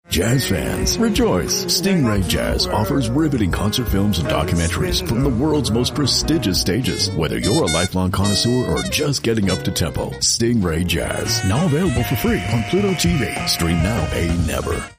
Jazz fans, rejoice! Stingray Jazz offers riveting concert films and documentaries from the world's most prestigious stages. Whether you're a lifelong connoisseur or just getting up to tempo, Stingray Jazz, now available for free on Pluto TV. Stream now, pay never.